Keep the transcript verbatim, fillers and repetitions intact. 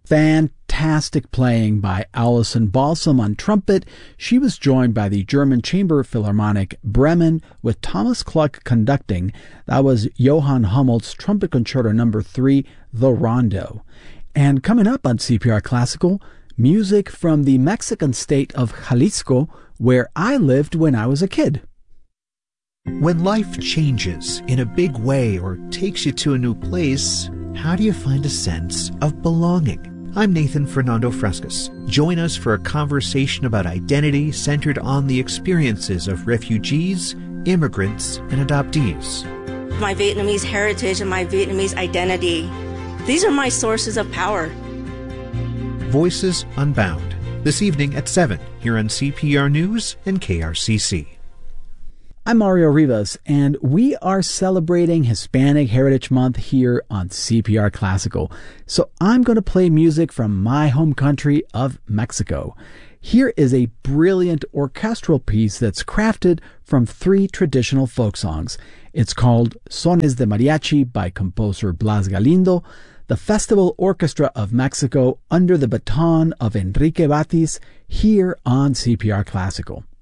Fantastic playing by Alison Balsam on trumpet. She was joined by the German Chamber Philharmonic Bremen with Thomas Kluck conducting. That was Johann Hummoldt's Trumpet Concerto Number three, The Rondo. And coming up on C P R Classical, music from the Mexican state of Jalisco, where I lived when I was a kid. When life changes in a big way or takes you to a new place, how do you find a sense of belonging? I'm Nathan Fernando Frescas. Join us for a conversation about identity centered on the experiences of refugees, immigrants, and adoptees. My Vietnamese heritage and my Vietnamese identity, these are my sources of power. Voices Unbound, this evening at seven, here on C P R News and K R C C. I'm Mario Rivas, and we are celebrating Hispanic Heritage Month here on C P R Classical. So I'm going to play music from my home country of Mexico. Here is a brilliant orchestral piece that's crafted from three traditional folk songs. It's called Sones de Mariachi by composer Blas Galindo. The Festival Orchestra of Mexico under the baton of Enrique Batis here on C P R Classical.